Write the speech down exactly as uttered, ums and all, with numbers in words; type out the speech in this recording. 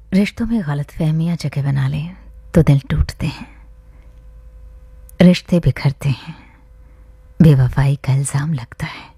रिश्तों में गलतफहमियां जगह बना लें तो दिल टूटते हैं, रिश्ते बिखरते हैं, बेवफाई का इल्ज़ाम लगता है।